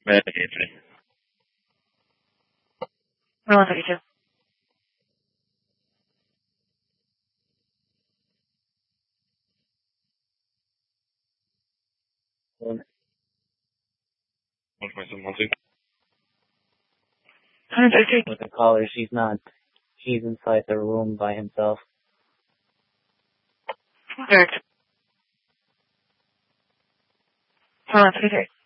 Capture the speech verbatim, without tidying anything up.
Red Anthony. one thirty-two. One. one twenty-seven, one two. one thirty-three. With the caller, she's not. He's inside the room by himself. Derek. one thirty-three.